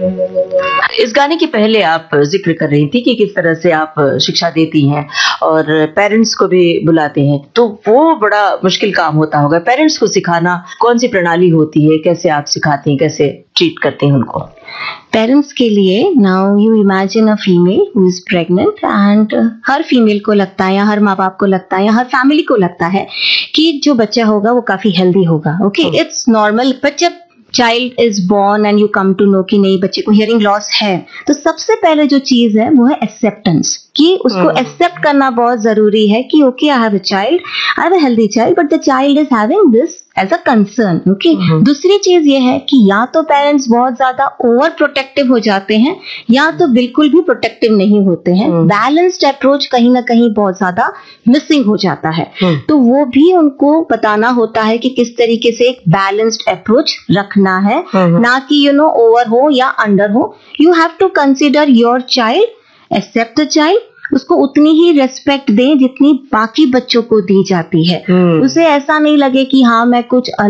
इस गाने के पहले आप जिक्र कर रही थी कि किस तरह से आप शिक्षा देती हैं और पेरेंट्स को भी बुलाते हैं, तो वो बड़ा मुश्किल काम होता होगा। पेरेंट्स को सिखाना कौन सी प्रणाली होती है, कैसे आप सिखाती हैं, कैसे ट्रीट करते हैं उनको? पेरेंट्स के लिए, now you imagine a female who is pregnant and her female को लगता है या हर माँ बाप को लगता है या हर फैमिली को लगता है कि जो बच्चा होगा वो काफी हेल्दी होगा। Okay, it's normal. बट जब child is born and you come to know कि नहीं, बच्चे को हियरिंग लॉस है, तो सबसे पहले जो चीज है वो है एक्सेप्टेंस, कि उसको एक्सेप्ट करना बहुत जरूरी है कि okay, I have a child, I have a healthy child, but the child is having this as a concern. Okay, दूसरी चीज ये है कि या तो पेरेंट्स बहुत ज्यादा ओवर प्रोटेक्टिव हो जाते हैं या तो बिल्कुल भी प्रोटेक्टिव नहीं होते हैं। बैलेंस्ड अप्रोच कहीं ना कहीं बहुत ज्यादा मिसिंग हो जाता है। तो वो भी उनको बताना होता है कि किस तरीके से एक बैलेंस्ड अप्रोच रखना है, ना कि ओवर हो या अंडर हो। You have to consider your child, accept the child, उसको उतनी ही रेस्पेक्ट दें जितनी बाकी बच्चों को दी जाती है। उसे ऐसा नहीं लगे कि हाँ मैं कुछ